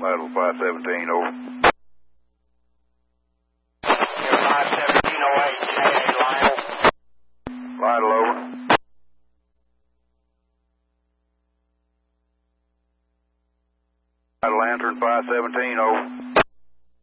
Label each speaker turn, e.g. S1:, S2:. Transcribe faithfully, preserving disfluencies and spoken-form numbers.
S1: Lytle five seventeen, over.
S2: five seventeen oh eight, J A Lytle.
S1: Lytle, over. Lytle Lantern five seventeen, over.